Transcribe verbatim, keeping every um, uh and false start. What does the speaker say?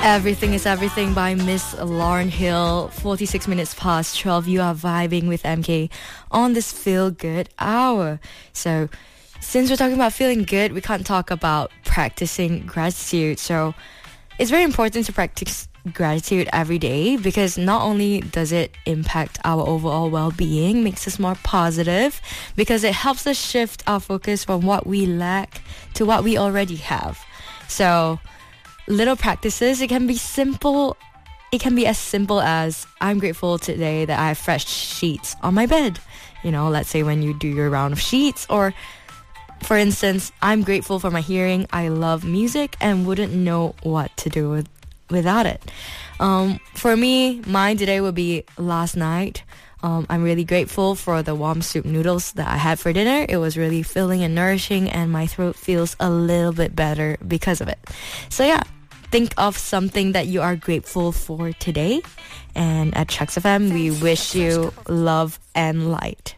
Everything is Everything by Miss Lauryn Hill. forty-six minutes past twelve. You are vibing with M K on this Feel Good hour. So, since we're talking about feeling good, we can't talk about practicing gratitude. So, it's very important to practice gratitude every day because not only does it impact our overall well-being, makes us more positive, because it helps us shift our focus from what we lack to what we already have. So, little practices, it can be simple. It can be as simple as, I'm grateful today that I have fresh sheets on my bed. You know, let's say when you do your round of sheets. Or, for instance, I'm grateful for my hearing. I love music and wouldn't know what to do with, without it. Um, for me, mine today would be last night. Um, I'm really grateful for the warm soup noodles that I had for dinner. It was really filling and nourishing, and my throat feels a little bit better because of it. So yeah, think of something that you are grateful for today. And at Chucks F M, we wish you love and light.